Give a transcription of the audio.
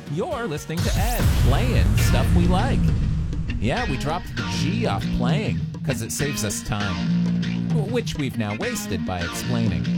You're listening to Ed, playing stuff we like. Yeah, we dropped the G off playing, because it saves us time. Which we've now wasted by explaining.